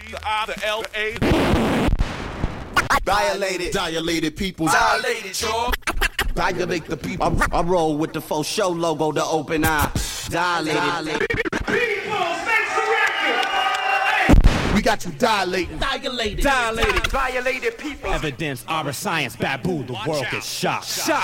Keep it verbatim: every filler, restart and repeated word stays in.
the I, the L, the A. Violated, dilated people. Dilated, y'all. Dilate the people. I, I roll with the faux show logo, the open eye. Dilated. Dilated. We got you dilating. Dilated. Dilated. Violated people. Evidence, our science, babu, the world gets shocked. Shot.